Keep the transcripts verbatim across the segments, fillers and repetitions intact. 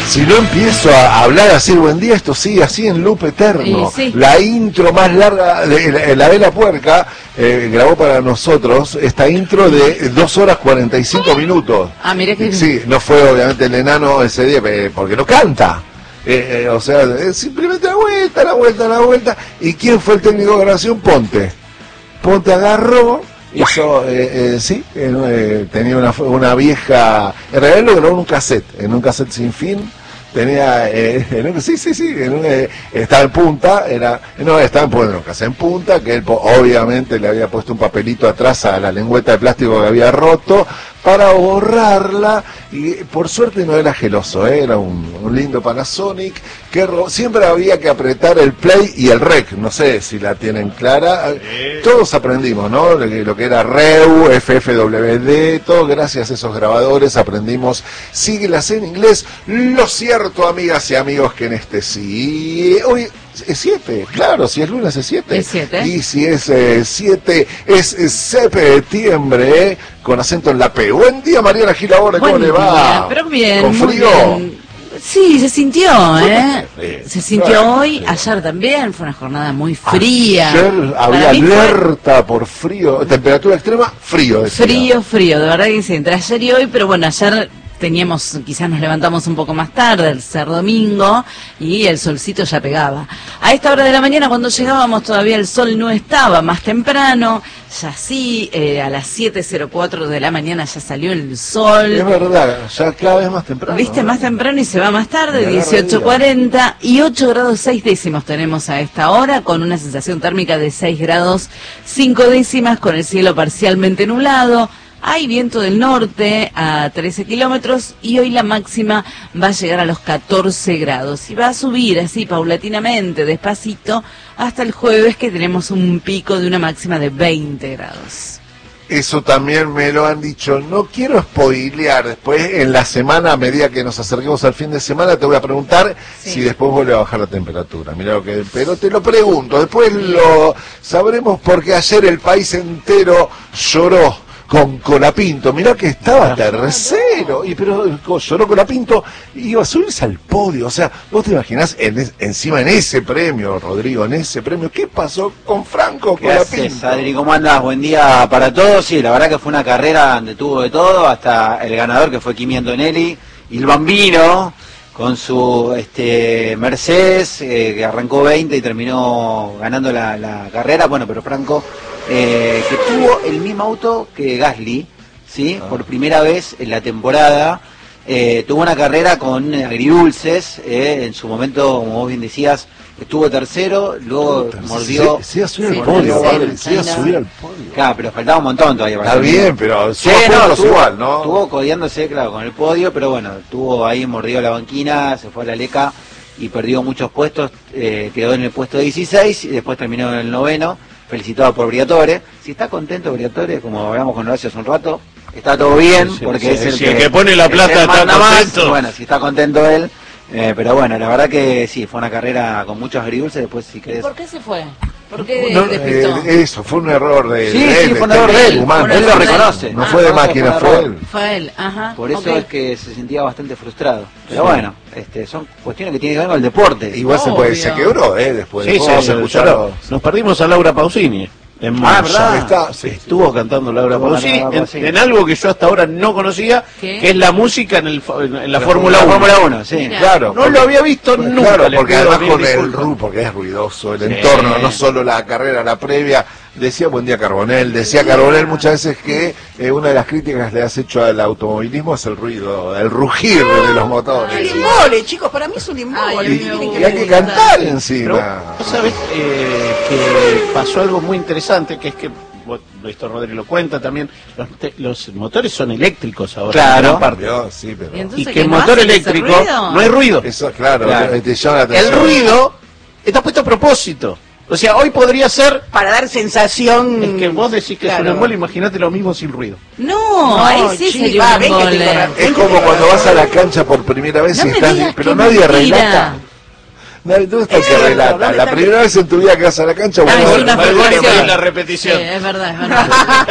Si no empiezo a hablar, a decir buen día, esto sigue así en loop eterno. Sí, sí. La intro más larga, de, la, la Vela Puerca eh, grabó para nosotros esta intro de dos horas cuarenta y cinco minutos. Ah, mire que... Sí, no fue obviamente el enano ese día, eh, porque no canta. Eh, eh, o sea, eh, simplemente la vuelta, la vuelta, la vuelta. ¿Y quién fue el técnico de grabación? Ponte. Ponte agarró, hizo, eh, eh, sí, eh, tenía una, una vieja, en realidad lo grabó en un cassette, en un cassette sin fin. Tenía, eh, en un, sí, sí, sí, en un, eh, estaba en punta, era, no, estaba en punta, no, casa en punta, que él obviamente le había puesto un papelito atrás a la lengüeta de plástico que había roto para borrarla, y por suerte no era geloso, ¿eh? Era un, un lindo Panasonic, que ro- siempre había que apretar el play y el rec, no sé si la tienen clara, todos aprendimos, ¿no? Lo que, lo que era R E U, F F W D, todo gracias a esos grabadores aprendimos siglas en inglés. Lo cierto, amigas y amigos, que en este sí, hoy es siete, claro, si es lunes es siete. Es siete. Y si es siete, es septiembre, ¿eh? Con acento en la P. Buen día, Mariana Gilabora, ¿cómo Buen le va? día, pero bien, ¿Con muy frío? bien. Sí, se sintió, ¿eh? Sí. Se sintió Claro, hoy, sí. ayer también, fue una jornada muy fría. Ayer había Para mí fue alerta por frío, temperatura extrema, frío. decía. Frío, frío, de verdad que sí, entre ayer y hoy, pero bueno, ayer teníamos, quizás nos levantamos un poco más tarde, el ser domingo, y el solcito ya pegaba. A esta hora de la mañana, cuando llegábamos, todavía el sol no estaba, más temprano, ya sí, eh, a las siete cero cuatro de la mañana ya salió el sol. Es verdad, ya cada vez más temprano. Viste, ¿no? más temprano y se va más tarde, Me agarra dieciocho cuarenta, y ocho grados seis décimos tenemos a esta hora, con una sensación térmica de seis grados cinco décimas, con el cielo parcialmente nublado. Hay viento del norte a trece kilómetros y hoy la máxima va a llegar a los catorce grados y va a subir así paulatinamente, despacito, hasta el jueves, que tenemos un pico de una máxima de veinte grados. Eso también me lo han dicho. No quiero spoilear. Después, en la semana, a medida que nos acerquemos al fin de semana, te voy a preguntar Sí. si después vuelve a bajar la temperatura. Mirá lo que... Pero te lo pregunto. Después lo sabremos, porque ayer el país entero lloró con Colapinto. Mirá que estaba tercero. Y pero lloró Colapinto, iba a subirse al podio. O sea, vos te imaginás en es, encima en ese premio, Rodrigo, en ese premio. ¿Qué pasó con Franco ¿Qué haces, Colapinto? Adri? ¿Cómo andás? Buen día para todos. Sí, la verdad que fue una carrera donde tuvo de todo, hasta el ganador, que fue Kimi Antonelli, y el Bambino con su este Mercedes, eh, que arrancó veinte y terminó ganando la, la carrera. Bueno, pero Franco, eh, que tuvo el mismo auto que Gasly, ¿sí? Ah. Por primera vez en la temporada, eh, tuvo una carrera con agridulces, eh, en su momento, como vos bien decías, estuvo tercero, luego mordió... Sí, sí, a subir Sí, al podio, sí, vale, sí, sí, a sí, subir no. al podio. Claro, pero faltaba un montón todavía para Está terminar. bien, pero Sí, suma no, puntos estuvo, igual, ¿no? estuvo codeándose, claro, con el podio, pero bueno, estuvo ahí, mordió la banquina, se fue a la Leca y perdió muchos puestos, eh, quedó en el puesto dieciséis y después terminó en el noveno, felicitado por Briatore. Si está contento Briatore, como hablamos con Horacio hace un rato, está todo bien, Sí, sí, porque sí, es el si que, el que pone la el plata que está manda más. contento. Bueno, si está contento él, eh, pero bueno, la verdad que sí, fue una carrera con muchos agridulces, después si querés... ¿Por qué se fue? ¿Por qué No, despistó? eh, eso, fue un error de, Sí, de sí, él, fue un de error de él, humano. él lo reconoce. No Ah, fue de no, máquina, fue un fue error. él. Fue él, ajá. Por eso ok. es que se sentía bastante frustrado. Pero bueno, este, son cuestiones que tienen que ver con el deporte. Igual se puede, Obvio. se quebró, ¿eh? Después Sí, de sí, vamos se a escuchar escucharon. Nos perdimos a Laura Pausini en Ah, Monza. ¿verdad? Está, sí, Estuvo cantando Laura Estuvo Pausini cantando en, Pausini. en algo que yo hasta ahora no conocía, ¿Qué? que es la música en, el, fo- en la La Fórmula La uno. Fórmula uno, sí. Mira. claro. No lo había visto Pues nunca. Claro, le porque pido además mil con el disculpas. R U, porque es ruidoso el Sí. entorno, no solo la carrera, la previa. Decía Buen día Carbonell, decía Carbonell muchas veces que eh, una de las críticas que le has hecho al automovilismo es el ruido, el rugir de los motores. El embole, chicos, para mí es un Ay, embole. a Y, mí ¿qué me quieren y que hay me que diga? cantar Pero encima. vos sabés eh, que pasó algo muy interesante, que es que, vos, esto Rodri lo cuenta también, los, te- los motores son eléctricos ahora. Claro. en gran parte. Dios, sí, pero ¿Y entonces Y qué que el no motor hacen ese eléctrico ruido? no hay ruido. eso, claro, Claro. te, te llama la El atención. ruido está puesto a propósito. O sea, hoy podría ser... Para dar sensación. Es que vos decís que Claro. es un embole, imagínate lo mismo sin ruido. No, No, ahí sí chi, sería va, un ven que te embole. corran. Es como cuando vas a la cancha por primera vez No y me estás, digas pero que nadie mentira. relata. Nadie, ¿dónde está el que Eso, relata? ¿dónde La está primera vez en tu vida que vas a la cancha, Ah, bueno, es una Margorio, repetición. pedí la repetición. Sí, es verdad, es verdad.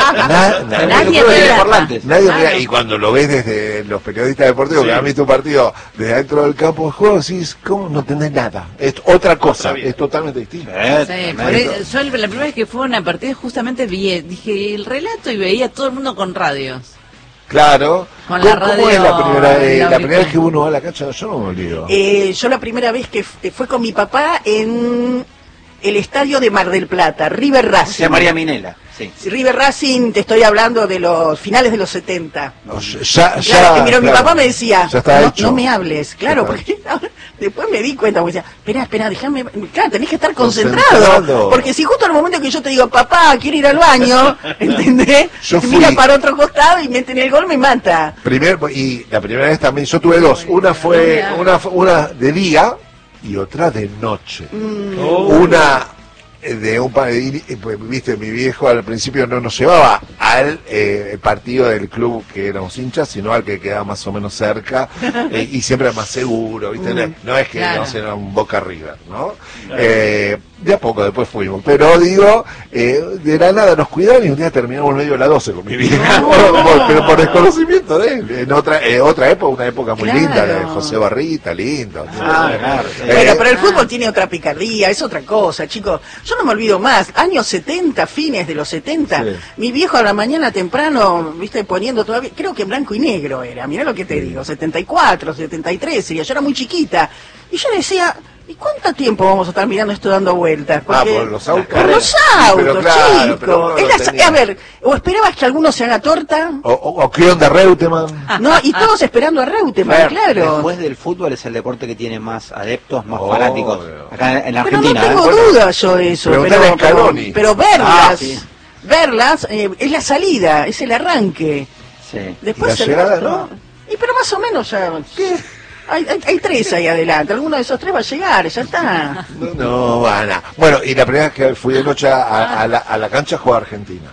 na- na- Nadie Nadie relata. parlantes. Nadie Claro. rea- y cuando lo ves desde los periodistas deportivos Sí. que han visto un partido desde dentro del campo de juego, decís, ¿cómo no entendés nada? Es otra cosa, Otra vida. es totalmente distinto. Eh, Sí, por tremendo. ahí- yo el- la primera vez que fue a una partida justamente vi, dije el relato y veía a todo el mundo con radios. Claro. Con ¿Cómo, la cómo radio es la primera, en eh, la la primera vez auricular. que uno va a la cancha? Yo no me olvido. Eh, yo la primera vez que f- fue con mi papá en el estadio de Mar del Plata, River Se Racing. llamaría Minela, sí. River Racing, te estoy hablando de los finales de los setenta. No, ya, ya, Claro, que, mira, mi claro. papá me decía, Ya está no, hecho. no me hables, claro, Ya está porque ahora- después me di cuenta, porque decía, espera, espera, déjame, claro, tenés que estar Concentrado. concentrado, porque si justo al momento que yo te digo, papá, quiero ir al baño, ¿entendés? Yo fui- Mira para otro costado y meten el gol, me mata. Primer, y la primera vez también, yo tuve dos. Una fue una, fue- una de día y otra de noche. Oh. Una eh, de un pa- y- y, pues, viste, mi viejo al principio no nos llevaba al eh, partido del club que éramos hinchas, sino al que quedaba más o menos cerca eh, y siempre más seguro, viste, no, es- no es que Claro. no sé, era un Boca River, ¿no? Eh, de a poco después fuimos, pero digo, eh, de la nada nos cuidaban y un día terminamos medio a las doce con mi vieja, Por- pero por desconocimiento de él, en otra eh, otra época, una época muy Claro. linda, la de José Barrita, lindo. Ah, claro. sí. Bueno, Eh, pero el fútbol tiene otra picardía, es otra cosa, chicos. Yo no me olvido más, años setenta, fines de los setenta, Sí. mi viejo a la mañana temprano, viste, poniendo todavía, creo que en blanco y negro era, mirá lo que te digo, setenta y cuatro, setenta y tres sería, yo era muy chiquita, y yo decía, ¿y cuánto tiempo vamos a estar mirando esto dando vueltas? Ah, por los autos. Por los Sí, autos, pero claro, chicos. pero uno Es lo la- tenía. a ver, o esperabas que alguno se haga torta, O, o, o qué onda Reutemann. no, y todos esperando a Reutemann, Fer, claro. Después del fútbol es el deporte que tiene más adeptos, más Obvio. fanáticos. Acá en, en Pero Argentina. no tengo ¿eh? duda yo de eso. Pero, Preguntale a pero, Scaloni. pero verlas, Ah, sí. verlas eh, es la salida, es el arranque. Sí. Después Y la el llegada, resto- ¿no? Y pero más o menos ya. ¿qué? Hay, hay, hay tres ahí adelante, alguno de esos tres va a llegar, ya está. No, no, bueno. Bueno, y la primera vez que fui de noche a, a la, a la cancha jugaba Argentina.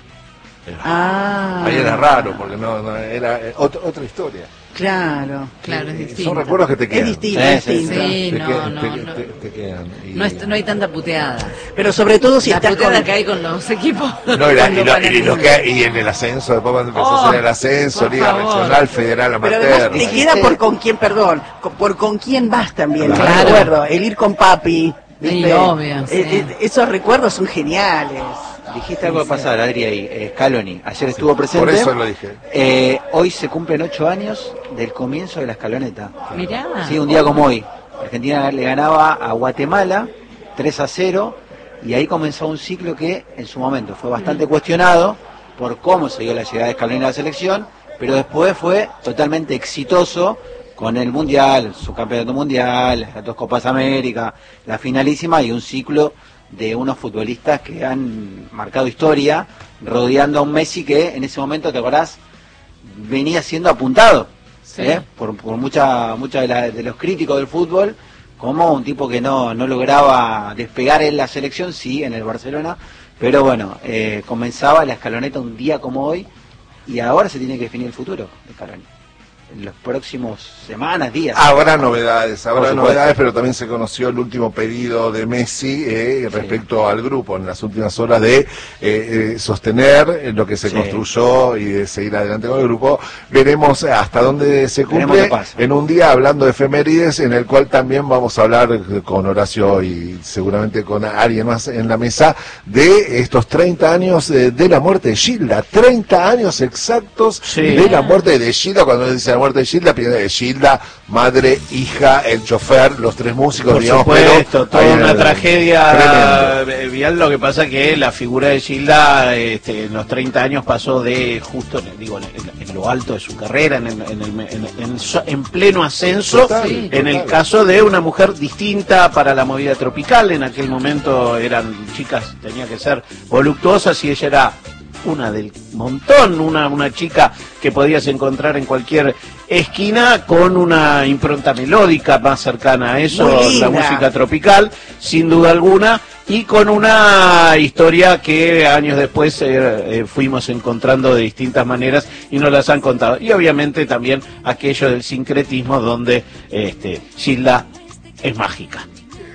Ah, Ahí era raro, porque no, no era eh, otra, otra historia. claro. Claro, es Eh, distinto. Son recuerdos que te Es quedan. distinto, Sí, es sí, distinto. Sí, Te no, quedan, no, te, no. te- te quedan. Y- No, es- no hay tanta puteada. Pero sobre todo si La estás puteada con... que hay con los equipos. No, y, la- y cuando lo- van y al lo mundo. que- y en el ascenso, después cuando empezó a Oh, hacer el ascenso, por Liga favor. Regional, Federal, Pero además Amateur. te queda por con quién, perdón, con- por con quién vas también, Claro. el recuerdo, el ir con papi. Sí, ¿viste? obvio, Eh, sí. eh, esos recuerdos son geniales. Dijiste algo de pasar, Adri, ahí. eh, Scaloni. Ayer estuvo presente. Por eso lo dije. Eh, hoy se cumplen ocho años del comienzo de la escaloneta. Mirá. Sí, un día como hoy. Argentina le ganaba a Guatemala tres a cero y ahí comenzó un ciclo que en su momento fue bastante cuestionado por cómo se dio la llegada de Scaloni a la selección, pero después fue totalmente exitoso con el Mundial, su campeonato mundial, las dos Copas América, la finalísima y un ciclo de unos futbolistas que han marcado historia, rodeando a un Messi que en ese momento, ¿te acordás? Venía siendo apuntado Sí. ¿eh? por, por mucha, mucha de, la- de los críticos del fútbol, como un tipo que no, no lograba despegar en la selección, sí, en el Barcelona, pero bueno, eh, comenzaba la escaloneta un día como hoy, y ahora se tiene que definir el futuro de Scaloni. En los próximos semanas, días. Habrá novedades, habrá Por supuesto. novedades, pero también se conoció el último pedido de Messi eh, respecto al grupo en las últimas horas de eh, eh, sostener eh, lo que se Sí. construyó y de seguir adelante con el grupo. Veremos hasta dónde se Veremos cumple qué pasa. en un día hablando de efemérides, en el cual también vamos a hablar eh, con Horacio y seguramente con alguien más en la mesa de estos treinta años eh, de la muerte de Gilda. treinta años exactos Sí. de la muerte de Gilda. Cuando dice la muerte de Gilda, piensa de Gilda, madre, hija, el chofer, los tres músicos, Por digamos, supuesto, pero toda hay una el- tragedia tremendo. eh, vial. Lo que pasa que la figura de Gilda este, en los treinta años pasó de justo, en- digo, en, en lo alto de su carrera, en, en, en, el- en- en so- en pleno ascenso, Total, Sí. en el total. caso de una mujer distinta para la movida tropical. En aquel momento eran chicas, tenía que ser voluptuosas y ella era una del montón, una, una chica que podías encontrar en cualquier esquina con una impronta melódica más cercana a eso, Muy linda. la música tropical, sin duda alguna, y con una historia que años después eh, eh, fuimos encontrando de distintas maneras y nos las han contado. Y obviamente también aquello del sincretismo donde este, Gilda es mágica.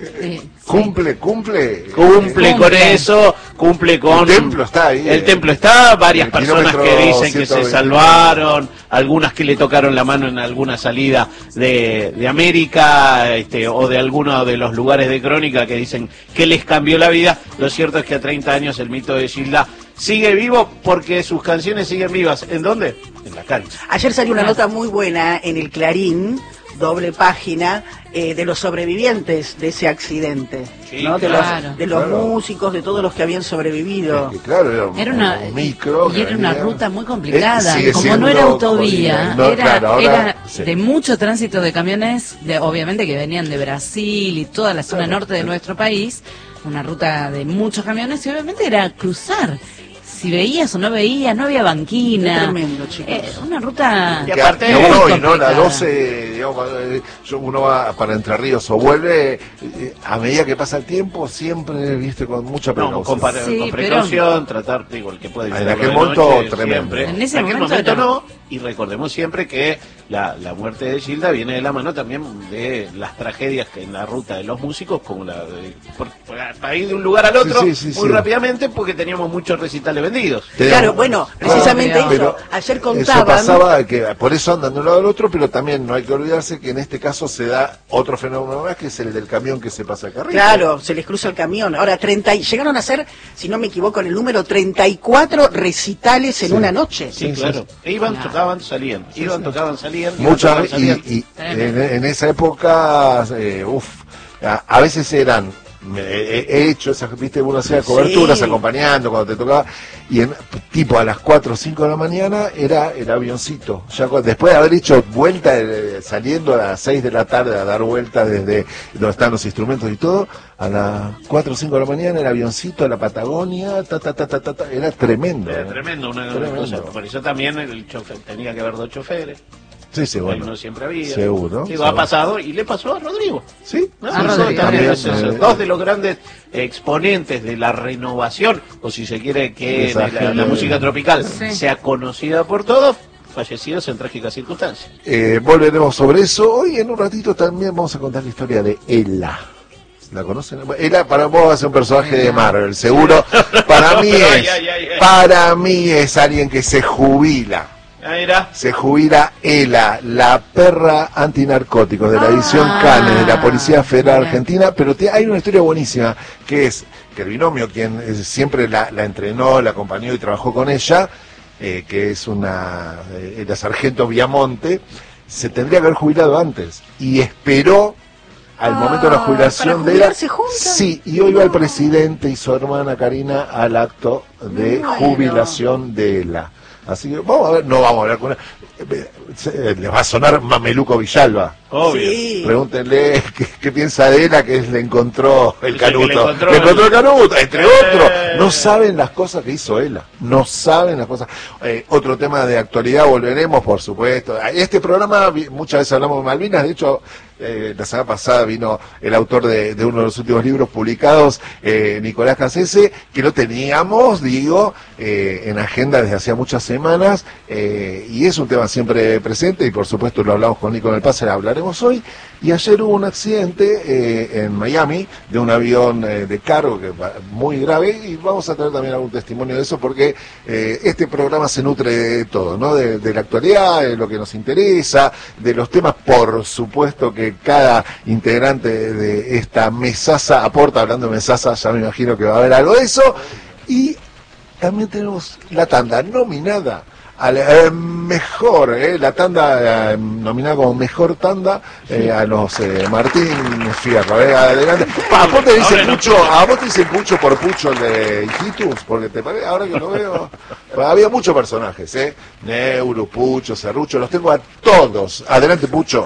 Sí, sí. Cumple, cumple. Cumple eh, con eso, cumple con... El templo está ahí. El eh. templo está, varias El personas que kilómetro dicen que se ciento veinte. salvaron, algunas que le tocaron la mano en alguna salida de, de América, este, o de alguno de los lugares de Crónica que dicen que les cambió la vida. Lo cierto es que a treinta años el mito de Gilda sigue vivo porque sus canciones siguen vivas. ¿En dónde? En la cancha. Ayer salió una nota muy buena en el Clarín, doble página, eh, de los sobrevivientes de ese accidente, Sí, ¿no? De claro. los, de los Claro. músicos, de todos los que habían sobrevivido. Es que, claro, era, un- Era una, un micro. y que era una venía. ruta muy complicada. Eh, sigue Como no siendo era autovía, jodida. No, era, claro, ahora, era sí. de mucho tránsito de camiones, de, obviamente que venían de Brasil y toda la zona Claro. norte de nuestro país, una ruta de muchos camiones y obviamente era cruzar. Si veías o no veías, no había banquina. Tremendo, chicos. Eh, una ruta... Y Que aparte- no, muy no, y no, la complicada. doce, digamos, eh, yo- uno va para Entre Ríos o vuelve, eh, a medida que pasa el tiempo, siempre, viste, con mucha No, precaución. con, para- Sí, con pero- precaución, tratar, digo, el que puede En disfrutarlo aquel de momento, noche, tremendo. siempre. En ese aquel momento momento no. no, y recordemos siempre que la, la muerte de Gilda viene de la mano también de las tragedias que en la ruta de los músicos, como la de, por- por- para ir de un lugar al otro Sí, sí, sí, muy sí. rápidamente porque teníamos muchos recitales vendidos. Claro, bueno, precisamente Obvio. eso. Ayer Eso contaban... pasaba, que por eso andan de un lado al otro, pero también no hay que olvidarse que en este caso se da otro fenómeno más, que es el del camión que se pasa acá arriba. Claro, se les cruza el camión. Ahora, treinta y- llegaron a hacer, si no me equivoco, en el número treinta y cuatro recitales en Sí. una noche. Sí, Sí, claro. E iban, Claro. tocaban, salían. Iban, tocaban, salían. iban, Muchas tocaban, y, salían. y Tremendo. en, en esa época, eh, uf, a, a veces eran, me- he, he hecho esas, viste, uno hacía coberturas Sí. acompañando cuando te tocaba, y en, tipo a las cuatro o cinco de la mañana era el avioncito, ya cu- después de haber hecho vuelta, eh, saliendo a las seis de la tarde a dar vuelta desde donde están los instrumentos y todo, a las cuatro o cinco de la mañana el avioncito a la Patagonia, ta, ta, ta, ta, ta, ta, era tremendo. Era eh. tremendo, una Tremendo. cosa. Por eso también el chofer, tenía que haber dos choferes. Sí, sí, Ahí bueno. no siempre había. Seguro, Digo, seguro. ha pasado y le pasó a Rodrigo. Sí, ¿no? A Eso Rodrigo. también También, es eso. eh, Dos de los grandes exponentes de la renovación, o si se quiere que Esa la, gente- la música tropical Sí. sea conocida por todos, fallecidos en trágicas circunstancias. Eh, volveremos sobre eso. Hoy en un ratito también vamos a contar la historia de Ela. ¿La conocen? Ela para vos es un personaje de Marvel, seguro. Para mí Pero, ay, es, ay, ay, ay. para mí es alguien que se jubila. Ah, era. Se jubila Ela, la perra antinarcóticos de la edición Ah, Canes de la Policía Federal mira. Argentina, pero te- hay una historia buenísima, que es que el binomio, quien eh, siempre la, la entrenó, la acompañó y trabajó con ella, eh, que es una eh, la sargento Viamonte, se tendría que haber jubilado antes y esperó al Ah, momento de la jubilación ¿para de ella. jubilarse juntas? Sí, y hoy va el presidente y su hermana Karina al acto de Bueno. jubilación de Ela. Así que vamos a ver, no vamos a hablar con él. Eh, se- Les va a sonar Mameluco Villalba. Obvio. Sí. Pregúntenle qué, qué piensa de Ela, que es- le encontró el Es el que le canuto. encontró Le encontró el el- canuto, entre Eh. otros. No saben las cosas que hizo Ela. No saben las cosas. Eh, otro tema de actualidad, volveremos, por supuesto. Este programa, vi- muchas veces hablamos de Malvinas. De hecho, eh, la semana pasada vino el autor de, de uno de los últimos libros publicados, eh, Nicolás Cassese, que lo teníamos, digo, eh, en agenda desde hacía muchas semanas. eh, y es un tema siempre presente. Y por supuesto, lo hablamos con Nico en el pase, hablaremos hoy. Y ayer hubo un accidente eh, en Miami de un avión eh, de cargo que va- muy grave, y vamos a tener también algún testimonio de eso porque eh, este programa se nutre de todo, ¿no? De, de la actualidad, de lo que nos interesa, de los temas, por supuesto que cada integrante de esta mesaza aporta. Hablando de mesaza, ya me imagino que va a haber algo de eso. Y también tenemos la tanda nominada al eh, mejor, eh, la tanda eh, nominada como mejor tanda eh, a los eh, Martín Fierro. Eh, adelante. Pa, ¿A vos te dicen Ahora no. Pucho, a vos te dicen Pucho por Pucho el de Hijitus? Porque te parece, ahora que lo veo, había muchos personajes, ¿eh? Neuro, Pucho, Serrucho, los tengo a todos. Adelante, Pucho.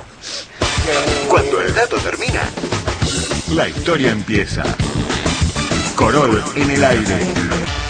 Cuando el dato termina, la historia empieza. Corol en el aire.